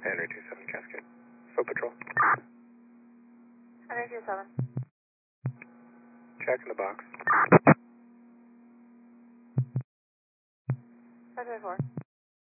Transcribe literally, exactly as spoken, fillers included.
Henry two seven Cascade. Foot patrol. Henry two seven. Check in the box. five five four.